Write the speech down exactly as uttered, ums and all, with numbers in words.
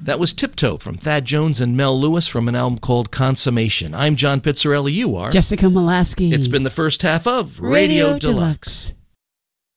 That was Tiptoe from Thad Jones and Mel Lewis from an album called Consummation. I'm John Pizzarelli. You are Jessica Molaski. It's been the first half of Radio, Radio Deluxe. Deluxe.